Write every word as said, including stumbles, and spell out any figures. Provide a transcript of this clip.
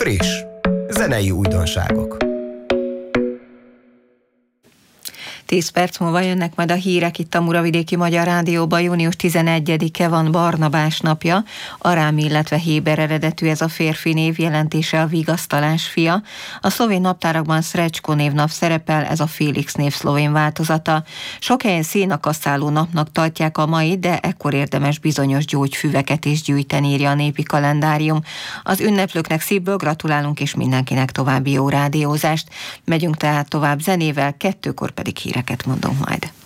Friss, zenei újdonságok. tíz perc múlva jönnek majd a hírek itt a Muravidéki Magyar Rádióban. Június tizenegyedike van Barnabás napja. Arám, illetve héber eredetű ez a férfi név, jelentése a vigasztalás fia. A szlovén naptárakban Srećko névnap szerepel, ez a Félix név szlovén változata. Sok helyen szénakaszáló napnak tartják a mai, de ekkor érdemes bizonyos gyógyfüveket is gyűjteni, írja a népi kalendárium. Az ünneplőknek szívből gratulálunk, és mindenkinek további jó rádiózást. Megyünk tehát tovább zenével, kettőkor pedig híreket mondunk majd.